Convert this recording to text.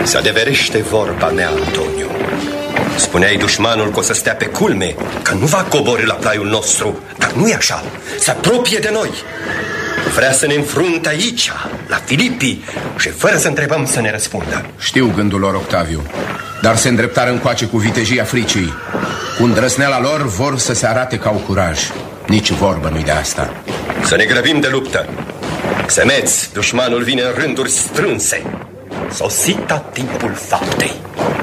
Se adeverește vorba mea, Antonio. Spuneai dușmanul că o să stea pe culme, că nu va coborî la plaiul nostru. Dar nu e așa. Se apropie de noi. Vrea să ne înfrunte aici, la Filipii, și fără să întrebăm să ne răspundă. Știu gândul lor, Octaviu, dar se îndreptară încoace cu vitejia fricii. Cu îndrăzneala lor vor să se arate că au curaj. Nici vorbă nu-i de asta. Să ne grăbim de luptă. Semeți, dușmanul vine în rânduri strânse. Sosita timpul faptei.